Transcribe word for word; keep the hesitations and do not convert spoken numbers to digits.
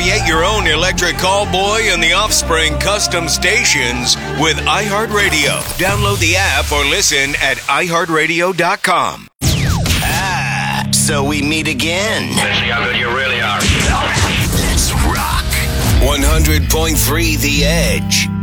Create your own electric callboy and the Offspring custom stations with iHeartRadio. Download the app or listen at i heart radio dot com. Ah, so we meet again. Let's see how good you really are. Let's rock. one hundred point three The Edge.